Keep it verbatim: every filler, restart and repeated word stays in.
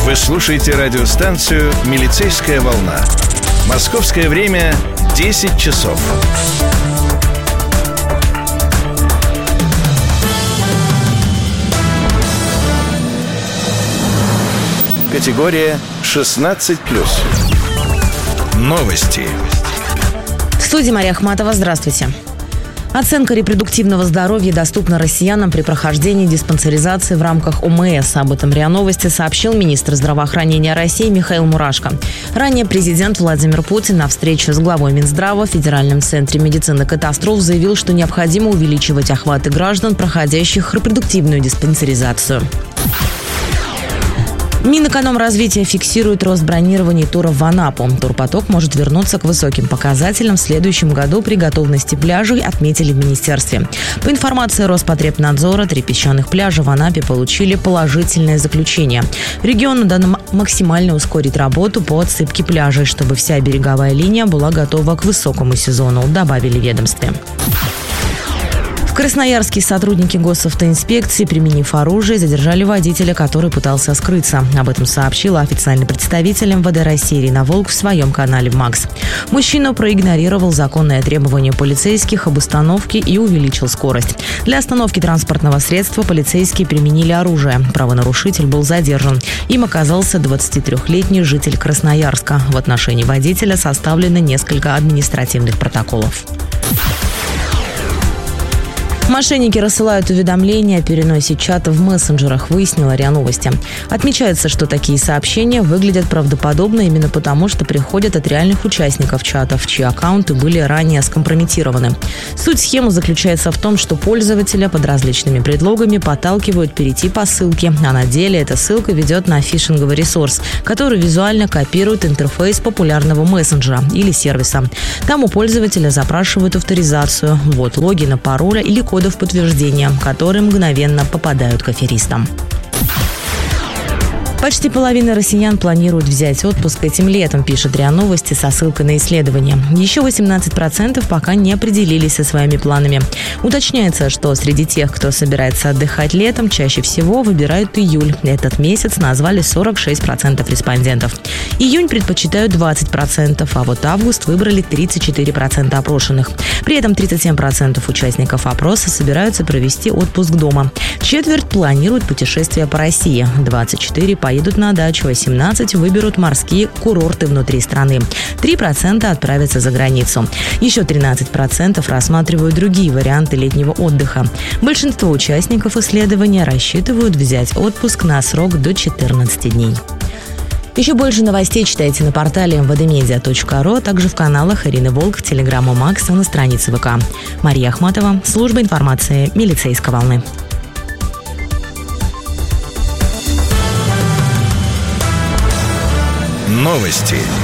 Вы слушаете радиостанцию «Милицейская волна». Московское время десять часов. Категория шестнадцать плюс. Новости. В студии Мария Ахматова. Здравствуйте. Оценка репродуктивного здоровья доступна россиянам при прохождении диспансеризации в рамках ОМС. Об этом РИА Новости сообщил министр здравоохранения России Михаил Мурашко. Ранее президент Владимир Путин на встрече с главой Минздрава в Федеральном центре медицины катастроф заявил, что необходимо увеличивать охваты граждан, проходящих репродуктивную диспансеризацию. Минэкономразвития фиксирует рост бронирований туров в Анапу. Турпоток может вернуться к высоким показателям в следующем году при готовности пляжей, отметили в министерстве. По информации Роспотребнадзора, три песчаных пляжа в Анапе получили положительное заключение. Региону дано максимально ускорить работу по отсыпке пляжей, чтобы вся береговая линия была готова к высокому сезону, добавили в ведомстве. В Красноярске сотрудники госавтоинспекции, применив оружие, задержали водителя, который пытался скрыться. Об этом сообщила официальный представитель эм вэ дэ России Ирина Волк в своем канале «Макс». Мужчина проигнорировал законное требование полицейских об остановке и увеличил скорость. Для остановки транспортного средства полицейские применили оружие. Правонарушитель был задержан. Им оказался двадцатитрёхлетний житель Красноярска. В отношении водителя составлено несколько административных протоколов. Мошенники рассылают уведомления о переносе чата в мессенджерах, выяснила РИА Новости. Отмечается, что такие сообщения выглядят правдоподобно именно потому, что приходят от реальных участников чатов, чьи аккаунты были ранее скомпрометированы. Суть схемы заключается в том, что пользователя под различными предлогами подталкивают перейти по ссылке, а на деле эта ссылка ведет на фишинговый ресурс, который визуально копирует интерфейс популярного мессенджера или сервиса. Там у пользователя запрашивают авторизацию, ввод логина, пароля или кодов подтверждения, которые мгновенно попадают к аферистам. Почти половина россиян планируют взять отпуск этим летом, пишет РИА Новости со ссылкой на исследование. Еще восемнадцать процентов пока не определились со своими планами. Уточняется, что среди тех, кто собирается отдыхать летом, чаще всего выбирают июль. Этот месяц назвали сорок шесть процентов респондентов. Июнь предпочитают двадцать процентов, а вот август выбрали тридцать четыре процента опрошенных. При этом тридцать семь процентов участников опроса собираются провести отпуск дома. Четверть планирует путешествия по России. двадцать четыре процента поедут на дачу, восемнадцать выберут морские курорты внутри страны. три процента отправятся за границу. Еще тринадцать процентов рассматривают другие варианты летнего отдыха. Большинство участников исследования рассчитывают взять отпуск на срок до четырнадцати дней. Еще больше новостей читайте на портале эм вэ дэ медиа точка ру, а также в каналах Ирины Волк, Телеграм Макс и на странице вэ ка. Мария Ахматова, служба информации «Милицейской волны». Новости